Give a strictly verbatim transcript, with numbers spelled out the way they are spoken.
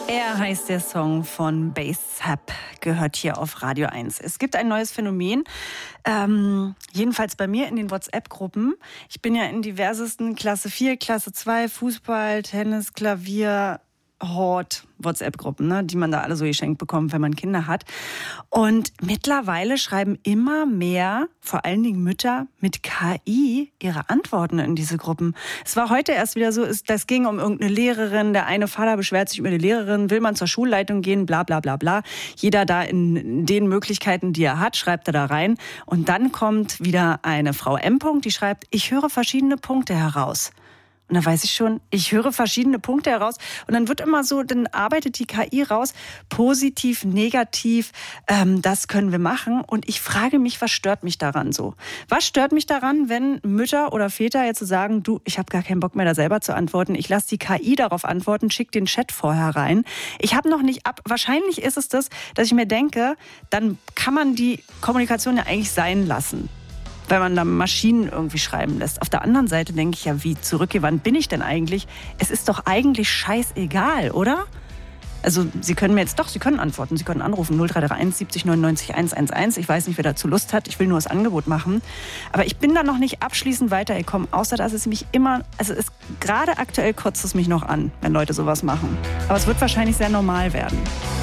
Er heißt der Song von Bassap, gehört hier auf Radio eins. Es gibt ein neues Phänomen, ähm, jedenfalls bei mir in den WhatsApp-Gruppen. Ich bin ja in diversesten Klasse vier, Klasse zwei, Fußball, Tennis, Klavier, Hort, WhatsApp-Gruppen, ne, die man da alle so geschenkt bekommt, wenn man Kinder hat. Und mittlerweile schreiben immer mehr, vor allen Dingen Mütter, mit K I ihre Antworten in diese Gruppen. Es war heute erst wieder so, das ging um irgendeine Lehrerin, der eine Vater beschwert sich über die Lehrerin, will man zur Schulleitung gehen, bla bla bla bla. Jeder da in den Möglichkeiten, die er hat, schreibt er da rein. Und dann kommt wieder eine Frau M. die schreibt, ich höre verschiedene Punkte heraus. Und da weiß ich schon, ich höre verschiedene Punkte heraus. Und dann wird immer so, dann arbeitet die K I raus, positiv, negativ, ähm, das können wir machen. Und ich frage mich, was stört mich daran so? Was stört mich daran, wenn Mütter oder Väter jetzt so sagen, du, ich habe gar keinen Bock mehr da selber zu antworten. Ich lasse die K I darauf antworten, schick den Chat vorher rein. Ich habe noch nicht ab, wahrscheinlich ist es das, dass ich mir denke, dann kann man die Kommunikation ja eigentlich sein lassen, weil man da Maschinen irgendwie schreiben lässt. Auf der anderen Seite denke ich ja, wie zurückgewandt bin ich denn eigentlich? Es ist doch eigentlich scheißegal, oder? Also Sie können mir jetzt doch, Sie können antworten, Sie können anrufen, null drei drei eins siebzig neunundneunzig hundertelf. Ich weiß nicht, wer dazu Lust hat, ich will nur das Angebot machen. Aber ich bin da noch nicht abschließend weitergekommen, außer dass es mich immer, also es gerade aktuell kotzt es mich noch an, wenn Leute sowas machen. Aber es wird wahrscheinlich sehr normal werden.